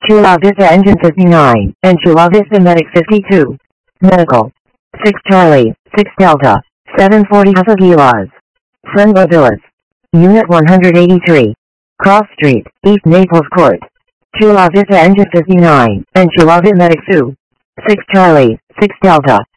Chula Vista Engine 59, and Chula Vista Medic 52. Medical. 6 Charlie, 6 Delta, 740 Hasagilas. Friendly Villas. Unit 183. Cross Street, East Naples Court. Chula Vista Engine 59, and Chula Vista Medic 2. 6 Charlie, 6 Delta,